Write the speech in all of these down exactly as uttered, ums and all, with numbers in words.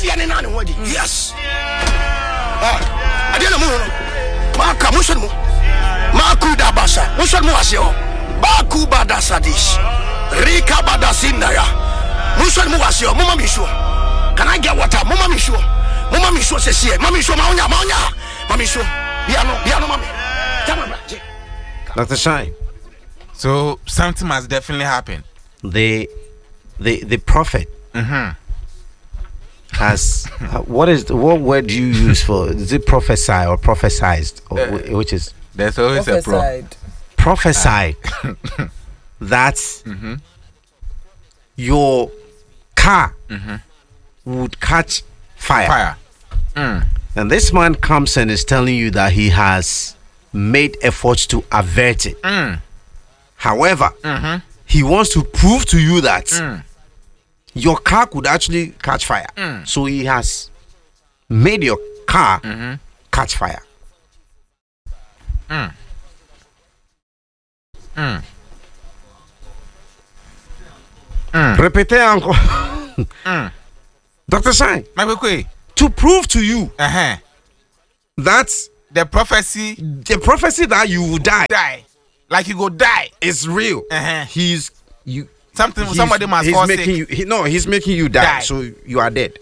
Yes. Ah, I didn't know. Maka mushamu. Maku dabasa. Mushamu asio. Baku badasadis. Rika badasinaya. Mushamu asio. Mama misho. Can I get water? Mama misho. Mama misho says here. Mama misho maonya maonya. Mama misho. Biano biano mami. Doctor Shine. So something must definitely happen. The the the prophet Mm-hmm. has uh, what is the, what word do you use for, is it prophesy or prophesized or, Uh, wh- which is There's always a pro. Prophesied. prophesied that Mm-hmm. your car Mm-hmm. would catch fire. Fire. Mm. And this man comes and is telling you that he has made efforts to avert it. Mm. However, Mm-hmm. he wants to prove to you that Mm. your car could actually catch fire. Mm. So he has made your car Mm-hmm. catch fire. Mm. Mm. Mm. Répétez encore. Mm. Doctor Shine, My quick. to prove to you Uh-huh. that The prophecy the prophecy that you will die die. Like you go die. is real. Uh-huh. He's you. Something he's- somebody must he's fall making sick. you. He, no, he's making you die, Die. so you are dead.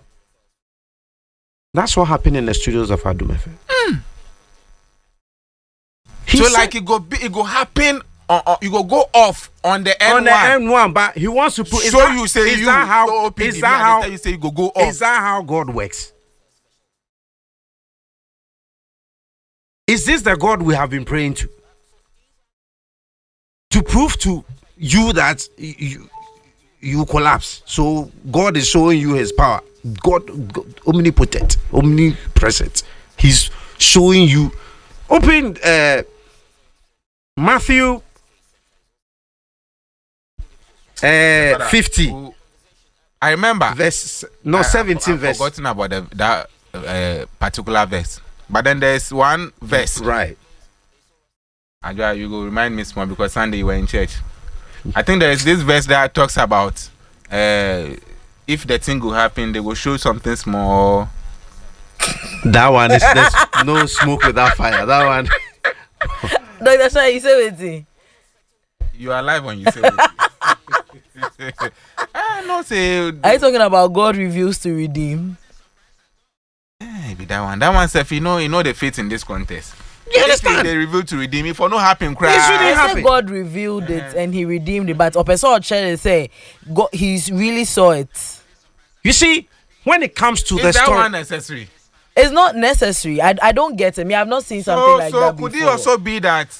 That's what happened in the studios of Adum F M. Mm. He So said- like it go be, it go happen on, on you go go off on the N one. on the N one, but he wants to put. is So that- you say is you that how? O P D, Is me that and how? they tell you say you go go off. Is that how God works? Is this the God we have been praying to? To prove to you that you you collapse. So God is showing you his power. God, God omnipotent, omnipresent. He's showing you. Open uh, Matthew uh, fifty, I remember. verse no I- seventeen I've verse. forgotten about the, that uh, particular verse. But then there's one verse. Right. Ajwa, you go remind me small because Sunday you were in church. I think there is this verse that talks about uh, if the thing will happen, they will show something small. That one is there's no smoke without fire. That one. Doctor Shine, you say what? You are alive when you say it. I no say. Are you talking about God reveals to redeem? Eh, be that one. That one, self, you know, you know the faith in this contest. You understand? They reveal to redeem it for no happen cry. It's really I happen. say God revealed it and he redeemed it, but Opeso Church say God, he's really saw it. You see, when it comes to Is the that story, one necessary? It's not necessary. I, I don't get it. Me, I've not seen something So, like so that could before. it also be that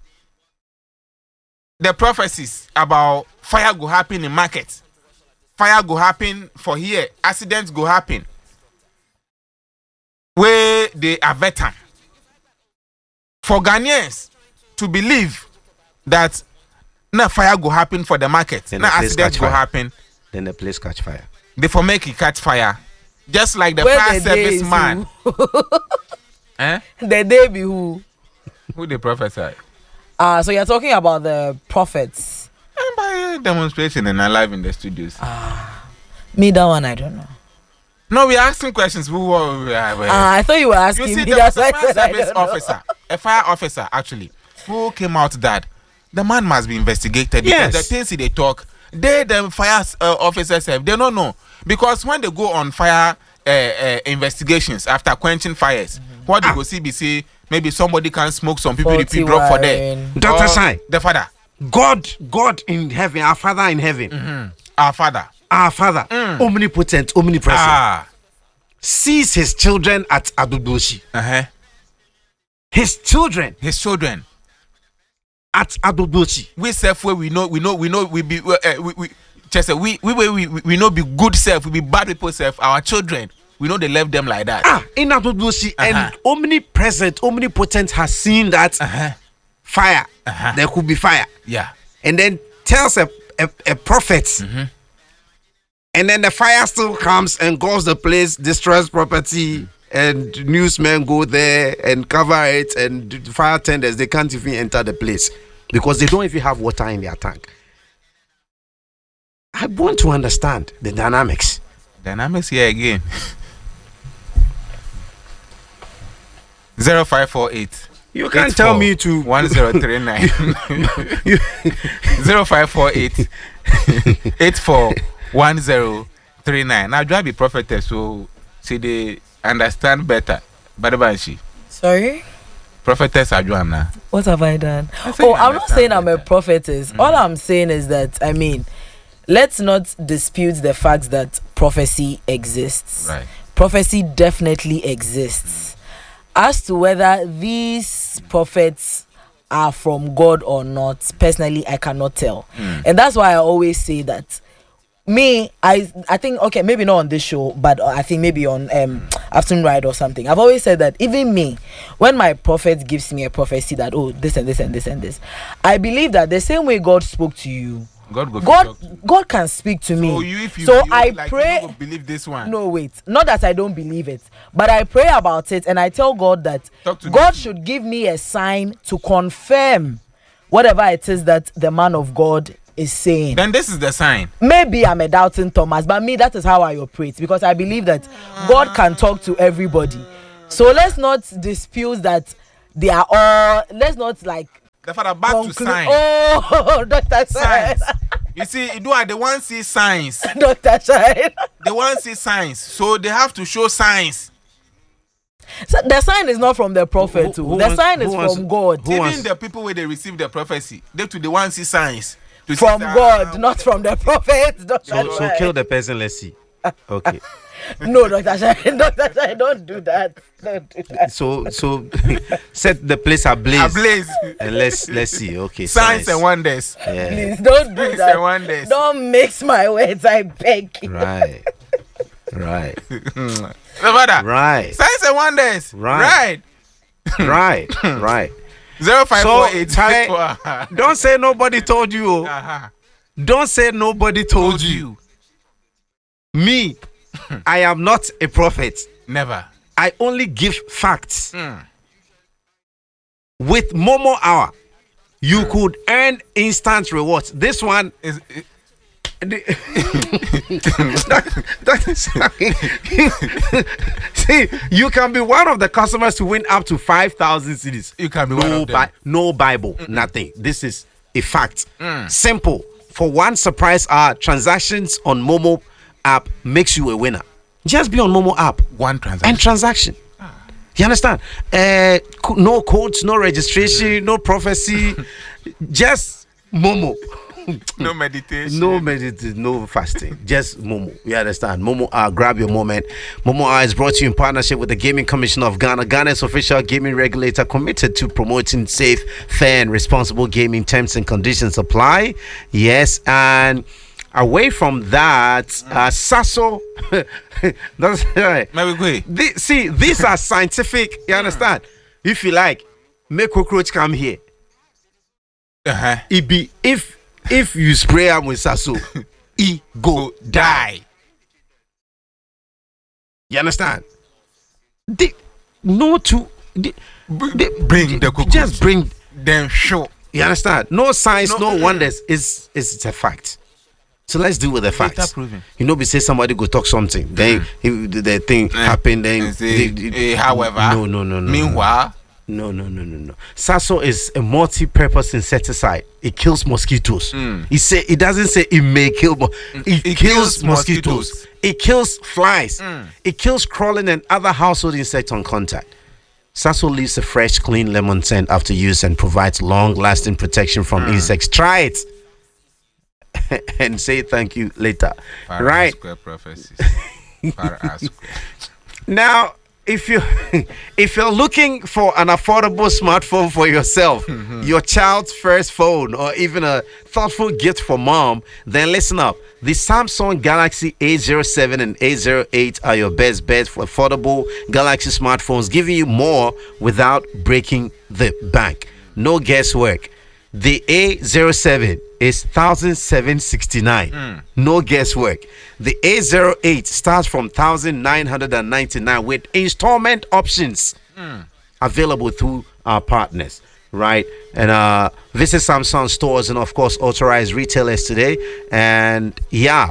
the prophecies about fire go happen in market, fire go happen for here, accidents go happen, where they are veteran for Ghanaians to believe that na fire go happen for the market, Then na the place accidents catch go fire. happen, then the place catch fire. they for make it catch fire, just like the Where fire the day service is man. Eh? The day be who? Who they prophesy? Ah, so you're talking about the prophets. And by demonstration and alive in the studios. Me, that one, I don't know. No, we are asking questions. Who were we are? Ah, I thought you were You asking see, me. there was That's a why I fire said I service don't know. officer, a fire officer actually, who came out that the man must be investigated because Yes. the things they talk, they the fire uh, officers have, they don't know because when they go on fire uh, uh, investigations after quenching fires, Mm-hmm. what Ah. you go see be say maybe somebody can smoke some people Faulty P drop for there. wiring. Doctor Or Shine, the father, God, God in heaven, our Father in heaven, our father, our Father, Mm. omnipotent, omnipresent, ah, sees his children at Adodoshi. uh-huh. His children His children. at Adodoshi. We self where we know we know we know we be uh, we we just say we we we we we know be good self we be bad people self our children we know they left them like that. Ah, in Adodoshi, Uh-huh. and omnipresent, omnipotent has seen that Uh-huh. fire. Uh-huh. There could be fire, Yeah. and then tells a a, a prophet. Mm-hmm. And then the fire still comes and goes the place, destroys property, and newsmen go there and cover it, and the fire tenders, they can't even enter the place because they don't even have water in their tank. I want to understand the dynamics. Dynamics here again. Zero five four eight. You can't tell me to one zero three nine. Zero five four eight eight four one zero three nine. Now, do I be prophetess so see they understand better? But she. Sorry. Prophetess Adjoana. What have I done? Oh, I'm not saying I'm a prophetess. Mm. All I'm saying is that, I mean, let's not dispute the fact that prophecy exists. Right. Prophecy definitely exists. As to whether these prophets are from God or not, personally, I cannot tell. Mm. And that's why I always say that me, I I think, okay, maybe not on this show, but I think maybe on um Afternoon Ride or something. I've always said that even me, when my prophet gives me a prophecy that, oh, this and this and this and this, I believe that the same way God spoke to you, God, go God, God can speak to so me. You, if you, so you, I like, pray. You don't believe this one. No, wait. Not that I don't believe it, but I pray about it and I tell God that God should give me a sign to confirm whatever it is that the man of God is saying. Then this is the sign. Maybe I'm a doubting Thomas, but me, that is how I operate, because I believe that God can talk to everybody. So let's not dispute that they are all. Let's not like. The father back conclu- to sign. Oh, Doctor Signs. Shine. You see, you do are the ones see signs. Doctor Shine. The ones see signs, so they have to show signs. So the sign is not from the prophet. Who- too. who the wants- sign who is wants- from God. who Even wants- the people where they receive the prophecy, they to the ones see signs. To From see, God, ah, not from the prophet. Doctor So, so Shine. kill the person. Let's see. Okay. No, Doctor Shine. Doctor Shine, don't do that. Don't do that. So so set the place ablaze. ablaze. And let's let's see. Okay. Signs science. and wonders. Yeah. Please don't do Signs that. and wonders. Don't mix my words. I beg you. Right. Right. The father. Right. Signs and wonders. Right. Right. Right. Zero five four eight. So, Tare, don't say nobody told you. oh. Uh-huh. Don't say nobody told you. Me, I am not a prophet. Never. I only give facts. Mm. With Momo Hour, you could earn instant rewards. This one, Is it, that, that is, see, you can be one of the customers to win up to five thousand cedis. you can be one No, of them. Bi- no Bible, nothing. This is a fact. Mm. Simple. For one surprise hour, transactions on Momo app makes you a winner. Just be on Momo app One transaction. and transaction. You understand? Uh, co- no codes, no registration, no prophecy, just Momo. no meditation. No meditation, no fasting, just Momo. You understand? Momo Hour, grab your moment. Momo Hour is brought to you in partnership with the Gaming Commission of Ghana, Ghana's official gaming regulator, committed to promoting safe, fair, and responsible gaming. Terms and conditions apply. Yes, and away from that, uh, Sasso. That's right. Maybe go. The- see, these are scientific. You understand? If you like, make cockroach come here. Uh-huh. It be if if you spray am with Sasso, he go die. You understand? They, no to they, they- Bring the cockroach. just bring. Then show. You understand? No science, No. no, wonders. It's it's a fact. So let's deal with the Data facts. proven. You know, we say somebody go talk something, then if the, the thing Eh, happen, then and say, they- they- eh, however, no, no, no, no. meanwhile, No, no, no, no, no. Sasso is a multi-purpose insecticide. It kills mosquitoes. Mm. It say it doesn't say it may kill, but it, It kills, kills mosquitoes. mosquitoes. It kills flies. Mm. It kills crawling and other household insects on contact. Sasso leaves a fresh, clean lemon scent after use and provides long-lasting protection from insects. Try it and say thank you later. Para Right Square prophecies. Para Square. now, if you if you're looking for an affordable smartphone for yourself, your child's first phone, or even a thoughtful gift for mom, then listen up. The Samsung Galaxy A zero seven and A zero eight are your best bets for affordable Galaxy smartphones, giving you more without breaking the bank. No guesswork. The A zero seven is one thousand seven hundred sixty-nine. No guesswork. The A zero eight starts from one thousand nine hundred ninety-nine with installment options available through our partners, right? And uh, visit Samsung stores and, of course, authorized retailers today. And yeah,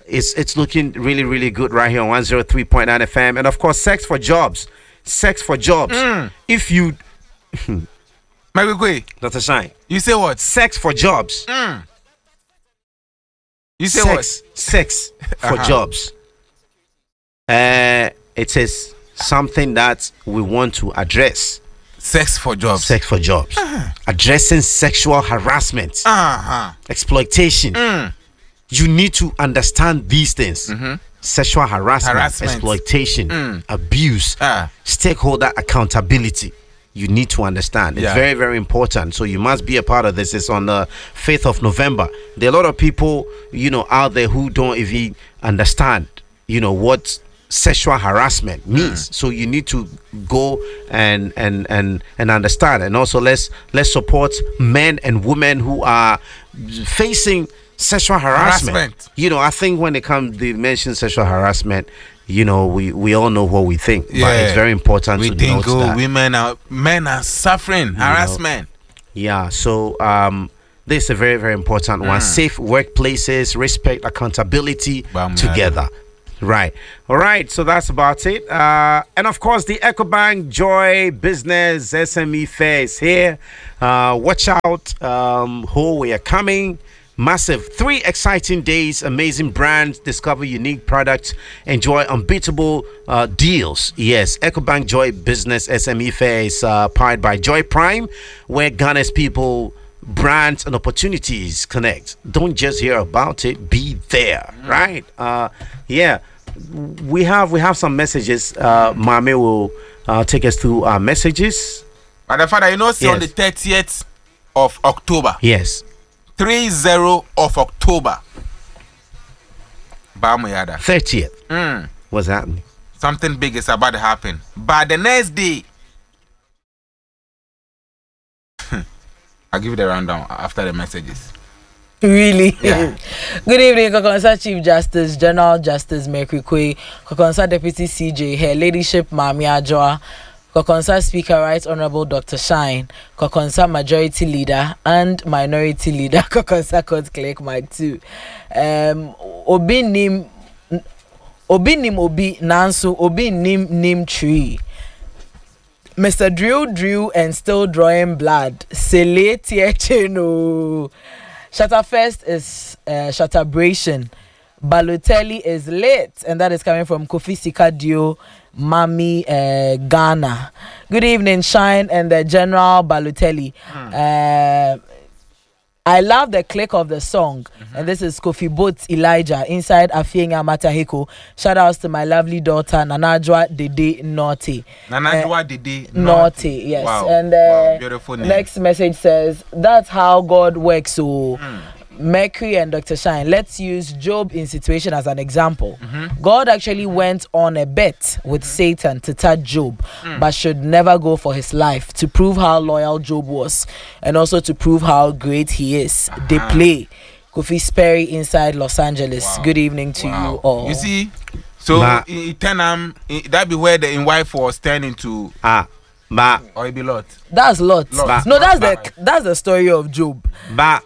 it's it's looking really really good right here on one oh three point nine F M, and of course, sex for jobs, sex for jobs. Mm. If you, Michael Quay, Doctor Shine, you say what? sex for jobs. Mm. You say sex, sex for Uh-huh. jobs. Uh, it is something that we want to address. what? Sex for jobs. Sex for jobs. Addressing sexual harassment, Uh-huh. exploitation. Mm. You need to understand these things. Sexual harassment, Harassment. exploitation, Mm. abuse, Ah. stakeholder accountability. You need to understand. It's Yeah. very, very important. So you must be a part of this. It's on the fifth of November. There are a lot of people, you know, out there who don't even understand, you know, what sexual harassment means. So you need to go and and and and understand. And also let's let's support men and women who are facing sexual harassment. Harassment. You know, I think when it comes they mention sexual harassment, you know, we we all know what we think. But Yeah. it's very important We to think note oh, that. women are men are suffering harassment. Yeah, so um this is a very, very important one. Safe workplaces, respect, accountability Bam, together. Right. All right. So that's about it. Uh, and of course, the EcoBank Joy Business S M E Fair is here. Uh, watch out. Um, who we are coming. Massive. Three exciting days. Amazing brands. Discover unique products. Enjoy unbeatable uh, deals. Yes. EcoBank Joy Business S M E Fair is uh, powered by Joy Prime, where Ghana's people, brands and opportunities connect. Don't just hear about it, be there. Right. Uh yeah, we have we have some messages. uh Mame will uh, take us through our messages. But the father, you know, see on the Yes. thirtieth of October, Yes. three zero of October, Bamuyada. thirtieth. Mm. What's happening? Something big is about to happen. But the next day, I'll give you the rundown after the messages. Really? Yeah. Good evening, Kokonsa Chief Justice, General Justice Mercury Kwe, Kokonsa Deputy C J, Her Ladyship Mami Ajoa, Kokonsa Speaker Right Honorable Doctor Shine, Kokonsa Majority Leader and Minority Leader, Kokonsa Court Clerk Mike two. Um, Obi Nim, Obi Nim Obi Nansu, Obi Nim Nim Tree. Mister Drill Drill and still drawing blood. Sele Tiecheno. Shutterfest is uh, Shutterbration. Balotelli is late, and that is coming from Kofi Sikadio, Mami uh, Ghana. Good evening, Shine and the General Balotelli. Uh, I love the click of the song, mm-hmm. and this is Kofi Boats Elijah inside Afienga Matahiko. Shout outs to my lovely daughter Nanajwa Dede Naughty. Nanajwa uh, Dede Naughty, yes. Wow. And uh, wow. Beautiful name. Next message says, that's how God works. So, mm. Mercury and Doctor Shine, let's use Job in situation as an example. Mm-hmm. God actually went on a bet with mm-hmm. Satan to touch Job, mm. but should never go for his life to prove how loyal Job was and also to prove how great he is. Uh-huh. They play. Kofi Sperry inside Los Angeles. Wow. Good evening to wow. you all. You see, so Ma- in Eternam, that be where the in wife was turning to. Ah, but or it be Lot. That's Lot. Lot. No, that's Lot. the that's the story of Job. but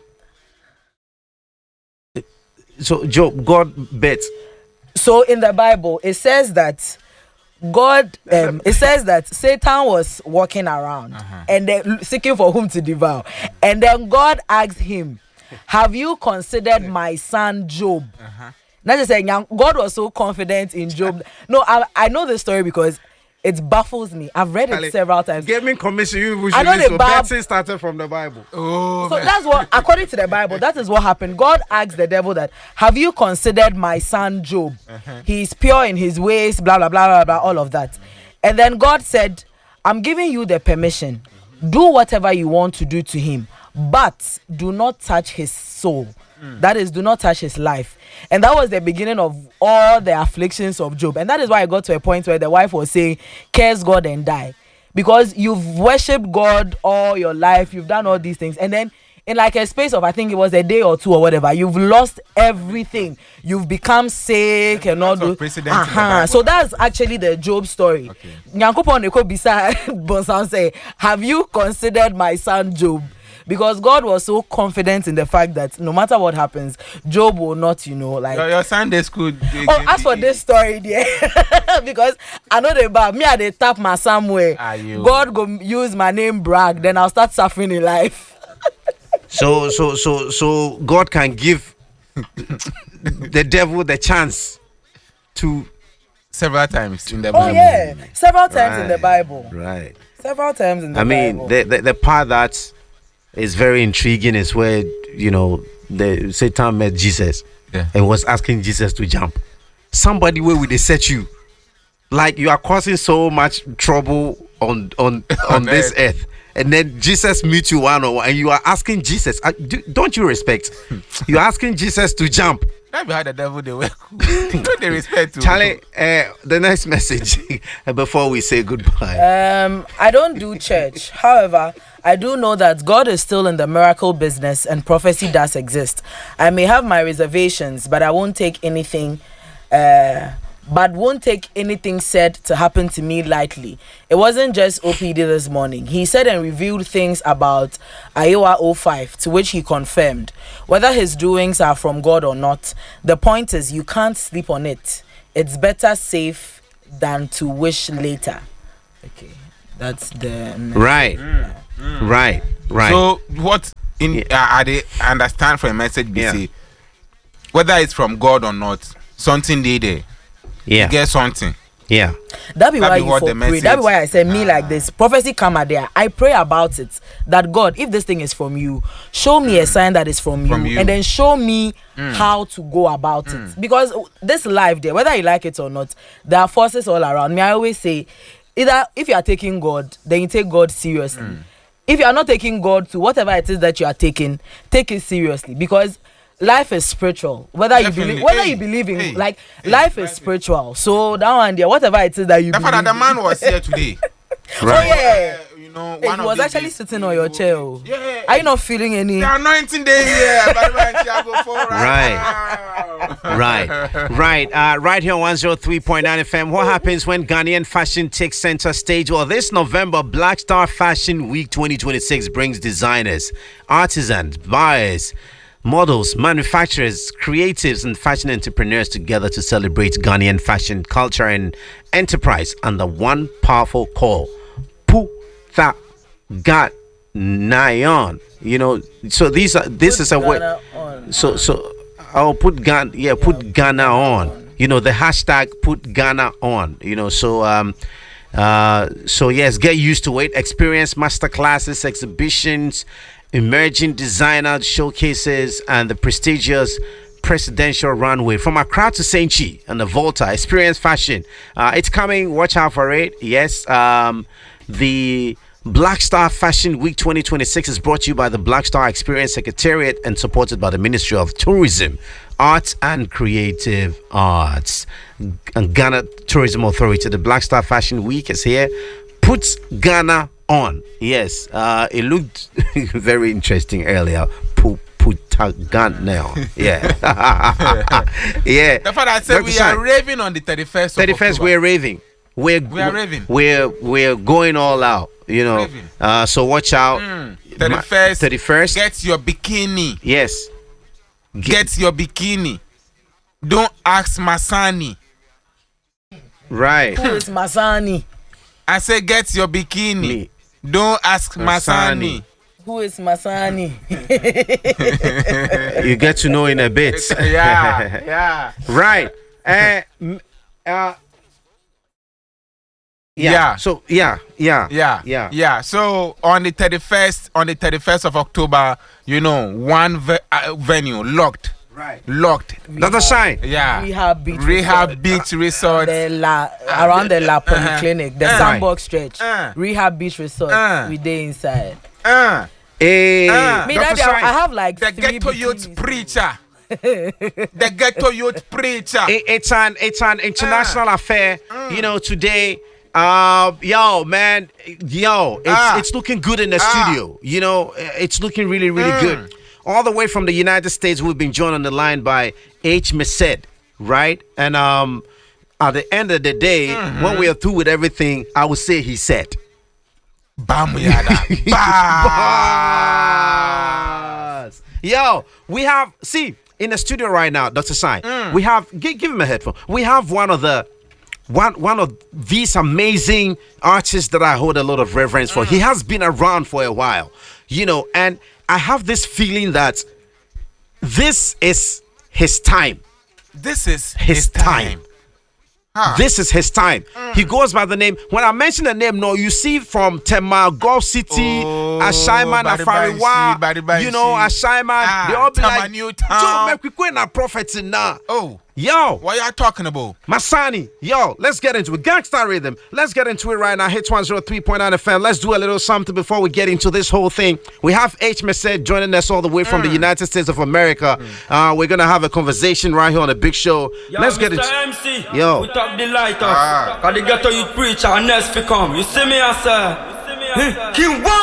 so Job, God bet. So in the Bible, it says that God, um, it says that Satan was walking around uh-huh. and then seeking for whom to devour, and then God asked him, "Have you considered my son Job?" Uh-huh. Not just saying, God was so confident in Job. No, I I know the story because it baffles me. I've read it Ali, several times. Gaming commission, you I know usually the so Bab- betting started from the Bible. Oh, So man. that's what, according to the Bible, that is what happened. God asked the devil that, have you considered my son Job? Uh-huh. He is pure in his ways, blah, blah, blah, blah, blah, all of that. And then God said, I'm giving you the permission. Do whatever you want to do to him, but do not touch his soul. Mm. That is, do not touch his life. And that was the beginning of all the afflictions of Job. And that is why I got to a point where the wife was saying, curse God and die. Because you've worshipped God all your life, you've done all these things. And then in like a space of, I think it was a day or two or whatever, you've lost everything. You've become sick and all those. Uh-huh. So that's actually the Job story. Okay. Nyankopon Eko Bisa Bonsan say, have you considered my son Job? because God was so confident in the fact that no matter what happens, Job will not, you know, like. Your, your Sunday school. Oh, as for this story, there, because I know the about me, I they tap my somewhere. Ah, you. God go use my name brag, then I'll start suffering in life. So so so so God can give the devil the chance to Several times in the Oh Bible. yeah, several times in the Right, Bible. right. Several times in the I mean, Bible. the, the the part that is very intriguing is where, you know, the Satan met Jesus Yeah. and was asking Jesus to jump. Somebody where would they set you? Like you are causing so much trouble on on on On this earth. earth, and then Jesus meets you one on one, and you are asking Jesus, uh, do, don't you respect? You are asking Jesus to jump. That be how the devil they work. They respect to. Charlie, uh, the next message before we say goodbye. Um, I don't do church. However, I do know that God is still in the miracle business and prophecy does exist. I may have my reservations, but I won't take anything. Uh, but won't take anything said to happen to me lightly. It wasn't just O P D this morning. He said and revealed things about Iowa oh five, to which he confirmed. Whether his doings are from God or not, the point is you can't sleep on it. It's better safe than to wish later. Okay, that's the... Right, right, right. So what in Yeah. uh, are they understand from a message be Yeah. say, whether it's from God or not, something they there. yeah, Get something. yeah. That be That why be you what for the pray. message- That be why I say me like this. Prophecy come out there. I pray about it. That God, if this thing is from you, show me a sign that is from, From you, you. and then show me how to go about it. Because this life there, whether you like it or not, there are forces all around me. I always say, either if you are taking God, then you take God seriously. If you are not taking God to whatever it is that you are taking, take it seriously, because life is spiritual. Whether Definitely. you believe, whether Hey, you believe in, hey, like hey, life is life is- spiritual. So that one there, whatever it is that you The believe. father, the man was here today. Oh yeah. Uh, you know, Hey, one he of was these actually days, sitting you on your know, chair. Oh. Yeah. Are you not feeling any? The anointing day here. By the way, I go for Right. Right, right, uh, right here on one oh three point nine F M. What happens when Ghanaian fashion takes center stage? Well, this November, Black Star Fashion Week twenty twenty-six brings designers, artisans, buyers, models, manufacturers, creatives, and fashion entrepreneurs together to celebrate Ghanaian fashion, culture, and enterprise under one powerful call: Puta Ganayon. You know, so these are this Put is a way. Ghana on. So so I'll put Ghana, yeah, put Ghana on. You know, the hashtag put Ghana on. You know, so um, uh, so yes, get used to it. Experience master classes, exhibitions, emerging designer showcases, and the prestigious presidential runway from Accra to Saint Chi and the Volta. Experience fashion. Uh, it's coming. Watch out for it. Yes. Um, the Black Star Fashion Week twenty twenty-six is brought to you by the Black Star Experience Secretariat and supported by the Ministry of Tourism, Arts and Creative Arts and Ghana Tourism Authority. The Black Star Fashion Week is here. Puts Ghana on. Yes, uh, it looked very interesting earlier. Pu- Puta Ghana on. Yeah. Yeah. The father said Doctor we Shine. are raving on the thirty-first. of thirty-first, October. we're raving. We're We are raving. We're we're going all out. You know. Raving. Uh, so watch out. Mm. thirty-first. thirty-first. Get your bikini. Yes. Get your bikini. Don't ask Masani. Right. Who is Masani? I say get your bikini. Me. Don't ask Masani. Masani. Who is Masani? You get to know in a bit. yeah, yeah. Right. Uh, m- uh, yeah. Yeah. So yeah, yeah, Yeah, yeah. yeah. So on the thirty-first, on the thirty-first of October, you know, one ve- uh, venue locked, Right. locked. Doctor Shine. Yeah, Rehab Beach Rehab Resort. Beach Resort. The la, around the La Uh-huh. Polyclinic, the Uh. Sandbox stretch, Uh. Rehab Beach Resort. Uh. We day inside. Uh, Hey, Ah. Me, Doctor that day, I, I Shine. have like the three ghetto youth bikinis. preacher. The ghetto youth preacher. It- it's an it's an international affair. You know, today. Uh, yo, man, yo, it's Ah. it's looking good in the Ah. studio. You know, it's looking really, really Mm. good. All the way from the United States, we've been joined on the line by H. Mesed, right? And um, at the end of the day, Mm-hmm. when we are through with everything, I would say he said. Bam yada. Bars. Yo, we have, see, in the studio right now, Doctor Sai, Mm. we have, give, give him a headphone. We have one of the, one one of these amazing artists that I hold a lot of reverence for. Mm. He has been around for a while, you know, and I have this feeling that this is his time. This is His, his, time. time. Huh. This is his time. He goes by the name. When I mention the name, no, you see from Tema, Gulf City, Oh, Ashaiman, Badi Afariwa, Bansi, Badi you know, Bansi. Ashaiman. Ah, They all be Tama like, New Town. Joe, make we quit our prophets in now. Oh, Yo, what y'all talking about? Masani, yo, let's get into it. Gangsta Rhythm. Let's get into it right now. Hits one oh three point nine F M. Let's do a little something before we get into this whole thing. We have H. Mesed joining us all the way from the United States of America. Uh, we're going to have a conversation right here on the big show. Yo, let's get Mister into M C, Yo. we talk the light off. Ah. Cause the ghetto you preach and next fi come. You see me, I say, King One.